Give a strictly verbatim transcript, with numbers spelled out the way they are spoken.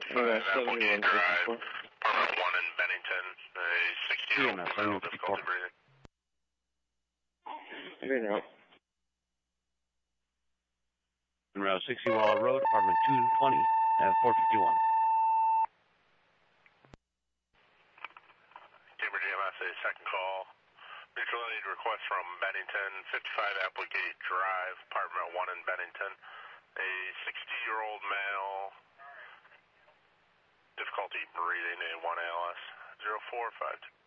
fifty-five Applegate Drive, apartment one in Bennington, a sixty-year-old female, difficulty breathing. Here now. Monroe, sixty Waller Road, apartment two twenty, uh, four fifty-one. Cambridge E M S, a second call. Mutual aid request from Bennington, fifty-five Applegate Drive, apartment one in Bennington. A sixty-year-old male, difficulty breathing, a one A L S, zero four five two.